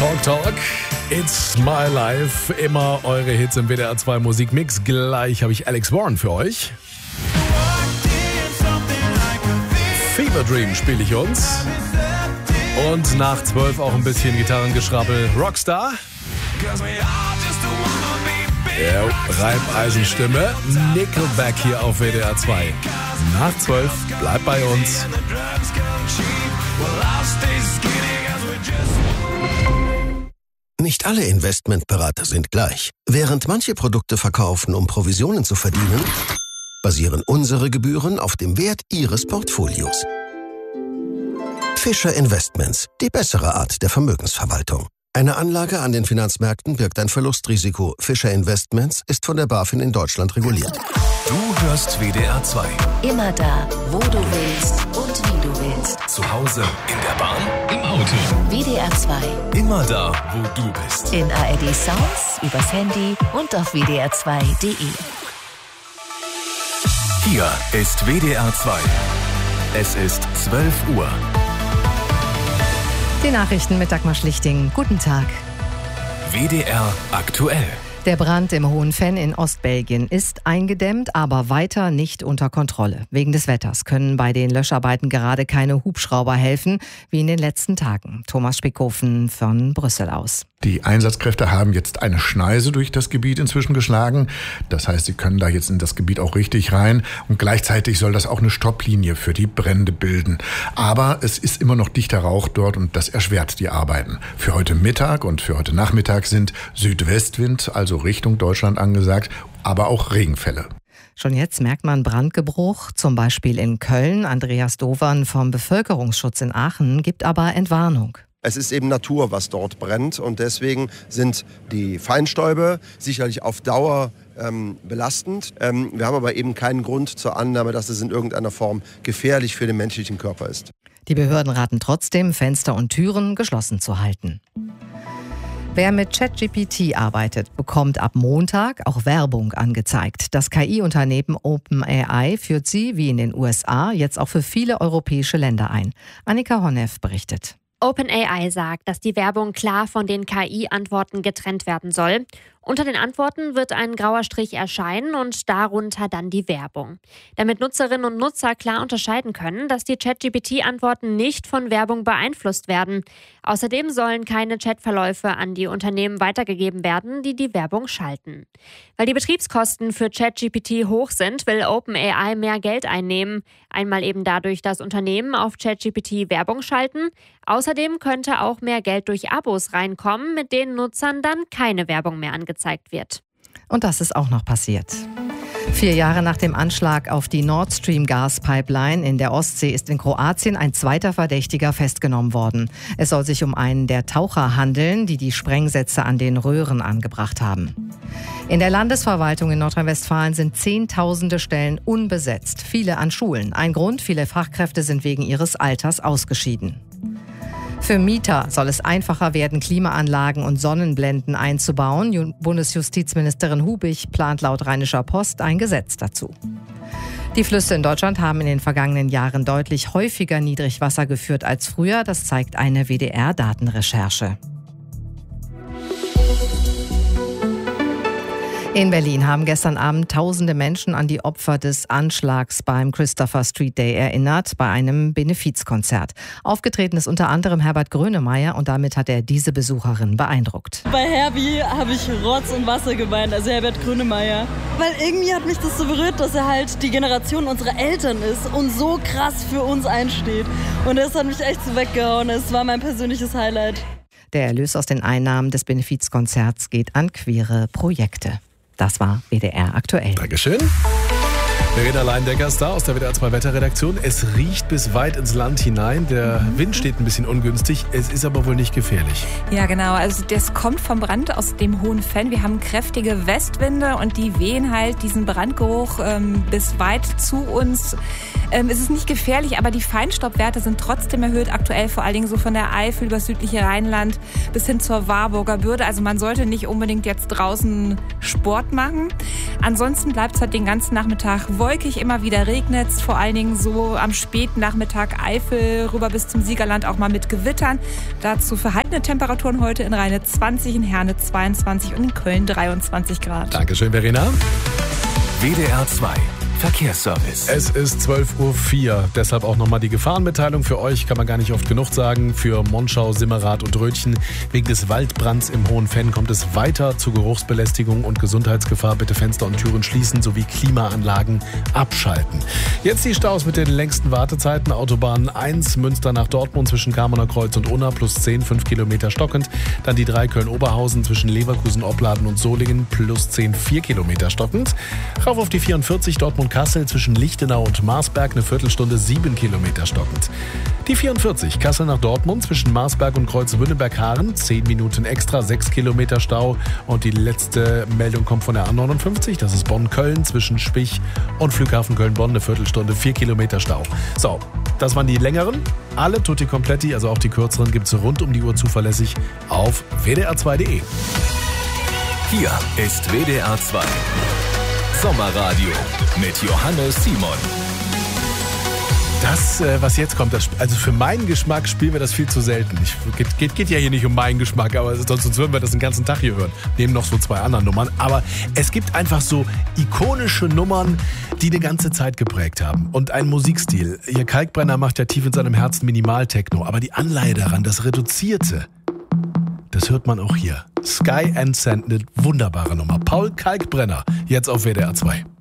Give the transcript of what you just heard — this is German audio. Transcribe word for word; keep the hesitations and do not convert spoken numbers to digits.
Talk Talk, it's my life. Immer eure Hits im W D R zwei Musikmix. Gleich habe ich Alex Warren für euch. Fever Dream spiele ich uns. Und nach zwölf auch ein bisschen Gitarrengeschrabbel. Rockstar. Ja, Reibeisenstimme. Nickelback hier auf W D R zwei. Nach zwölf, bleibt bei uns. Nicht alle Investmentberater sind gleich. Während manche Produkte verkaufen, um Provisionen zu verdienen, basieren unsere Gebühren auf dem Wert Ihres Portfolios. Fischer Investments, die bessere Art der Vermögensverwaltung. Eine Anlage an den Finanzmärkten birgt ein Verlustrisiko. Fischer Investments ist von der BaFin in Deutschland reguliert. Du hörst W D R zwei. Immer da, wo du willst und wie du willst. Zu Hause, in der Bahn, im Auto. W D R zwei. Immer da, wo du bist. In A R D Sounds, übers Handy und auf W D R zwei Punkt de. Hier ist W D R zwei. Es ist zwölf Uhr. Die Nachrichten mit Dagmar Schlichting. Guten Tag. W D R aktuell. Der Brand im Hohenfenn in Ostbelgien ist eingedämmt, aber weiter nicht unter Kontrolle. Wegen des Wetters können bei den Löscharbeiten gerade keine Hubschrauber helfen, wie in den letzten Tagen. Thomas Spickhofen von Brüssel aus. Die Einsatzkräfte haben jetzt eine Schneise durch das Gebiet inzwischen geschlagen. Das heißt, sie können da jetzt in das Gebiet auch richtig rein. Und gleichzeitig soll das auch eine Stopplinie für die Brände bilden. Aber es ist immer noch dichter Rauch dort und das erschwert die Arbeiten. Für heute Mittag und für heute Nachmittag sind Südwestwind, also Richtung Deutschland angesagt, aber auch Regenfälle. Schon jetzt merkt man Brandgebruch, zum Beispiel in Köln. Andreas Dovern vom Bevölkerungsschutz in Aachen gibt aber Entwarnung. Es ist eben Natur, was dort brennt und deswegen sind die Feinstäube sicherlich auf Dauer ähm, belastend. Ähm, wir haben aber eben keinen Grund zur Annahme, dass es in irgendeiner Form gefährlich für den menschlichen Körper ist. Die Behörden raten trotzdem, Fenster und Türen geschlossen zu halten. Wer mit ChatGPT arbeitet, bekommt ab Montag auch Werbung angezeigt. Das K I-Unternehmen OpenAI führt sie, wie in den U S A, jetzt auch für viele europäische Länder ein. Annika Honneff berichtet. OpenAI sagt, dass die Werbung klar von den K I-Antworten getrennt werden soll. Unter den Antworten wird ein grauer Strich erscheinen und darunter dann die Werbung. Damit Nutzerinnen und Nutzer klar unterscheiden können, dass die ChatGPT-Antworten nicht von Werbung beeinflusst werden. Außerdem sollen keine Chatverläufe an die Unternehmen weitergegeben werden, die die Werbung schalten. Weil die Betriebskosten für ChatGPT hoch sind, will OpenAI mehr Geld einnehmen. Einmal eben dadurch, dass Unternehmen auf ChatGPT Werbung schalten. Außerdem könnte auch mehr Geld durch Abos reinkommen, mit denen Nutzern dann keine Werbung mehr angezeigt wird. Und das ist auch noch passiert. Vier Jahre nach dem Anschlag auf die Nord Stream Gaspipeline in der Ostsee ist in Kroatien ein zweiter Verdächtiger festgenommen worden. Es soll sich um einen der Taucher handeln, die die Sprengsätze an den Röhren angebracht haben. In der Landesverwaltung in Nordrhein-Westfalen sind Zehntausende Stellen unbesetzt, viele an Schulen. Ein Grund, viele Fachkräfte sind wegen ihres Alters ausgeschieden. Für Mieter soll es einfacher werden, Klimaanlagen und Sonnenblenden einzubauen. Bundesjustizministerin Hubig plant laut Rheinischer Post ein Gesetz dazu. Die Flüsse in Deutschland haben in den vergangenen Jahren deutlich häufiger Niedrigwasser geführt als früher. Das zeigt eine W D R-Datenrecherche. In Berlin haben gestern Abend tausende Menschen an die Opfer des Anschlags beim Christopher Street Day erinnert, bei einem Benefizkonzert. Aufgetreten ist unter anderem Herbert Grönemeyer und damit hat er diese Besucherin beeindruckt. Bei Herbie habe ich Rotz und Wasser geweint, also Herbert Grönemeyer. Weil irgendwie hat mich das so berührt, dass er halt die Generation unserer Eltern ist und so krass für uns einsteht. Und das hat mich echt so weggehauen, es war mein persönliches Highlight. Der Erlös aus den Einnahmen des Benefizkonzerts geht an queere Projekte. Das war W D R aktuell. Dankeschön. Verena Leindecker ist da aus der W D R zwei Wetterredaktion. Es riecht bis weit ins Land hinein. Der Wind steht ein bisschen ungünstig. Es ist aber wohl nicht gefährlich. Ja, genau. Also das kommt vom Brand aus dem Hohenfenn. Wir haben kräftige Westwinde und die wehen halt diesen Brandgeruch ähm, bis weit zu uns. Ähm, es ist nicht gefährlich, aber die Feinstaubwerte sind trotzdem erhöht. Aktuell vor allen Dingen so von der Eifel über das südliche Rheinland bis hin zur Warburger Bürde. Also man sollte nicht unbedingt jetzt draußen Sport machen. Ansonsten bleibt es halt den ganzen Nachmittag wolkig, immer wieder regnet es, vor allen Dingen so am späten Nachmittag Eifel rüber bis zum Siegerland auch mal mit Gewittern. Dazu verhaltene Temperaturen heute in Rheine zwanzig, in Herne zweiundzwanzig und in Köln dreiundzwanzig Grad. Dankeschön, Verena. W D R zwei Verkehrsservice. Es ist zwölf Uhr vier, deshalb auch nochmal die Gefahrenmitteilung für euch, kann man gar nicht oft genug sagen, für Monschau, Simmerath und Rötchen. Wegen des Waldbrands im Hohen Fenn kommt es weiter zu Geruchsbelästigung und Gesundheitsgefahr. Bitte Fenster und Türen schließen sowie Klimaanlagen abschalten. Jetzt die Staus mit den längsten Wartezeiten. Autobahn eins Münster nach Dortmund zwischen Kamerner Kreuz und Unna plus zehn, fünf Kilometer stockend. Dann die drei Köln-Oberhausen zwischen Leverkusen, Opladen und Solingen plus zehn, vier Kilometer stockend. Rauf auf die vierundvierzig Dortmund-Kassel zwischen Lichtenau und Marsberg eine Viertelstunde, sieben Kilometer stockend. Die vierundvierzig Kassel nach Dortmund zwischen Marsberg und Kreuz-Wünnenberg-Haaren, zehn Minuten extra, sechs Kilometer Stau. Und die letzte Meldung kommt von der A neunundfünfzig, das ist Bonn-Köln zwischen Spich und Flughafen Köln-Bonn, eine Viertelstunde, vier Kilometer Stau. So, das waren die längeren. Alle Tutti Kompletti, also auch die kürzeren, gibt es rund um die Uhr zuverlässig auf w d r zwei punkt d e. Hier ist W D R zwei Sommerradio mit Johannes Simon. Das, was jetzt kommt, das, also für meinen Geschmack spielen wir das viel zu selten. Ich, geht, geht, geht ja hier nicht um meinen Geschmack, aber sonst, sonst würden wir das den ganzen Tag hier hören. Neben noch so zwei anderen Nummern. Aber es gibt einfach so ikonische Nummern, die eine ganze Zeit geprägt haben. Und einen Musikstil. Hier Kalkbrenner macht ja tief in seinem Herzen Minimal-Techno. Aber die Anleihe daran, das Reduzierte, das hört man auch hier. Sky and Sand, eine wunderbare Nummer. Paul Kalkbrenner, jetzt auf W D R zwei.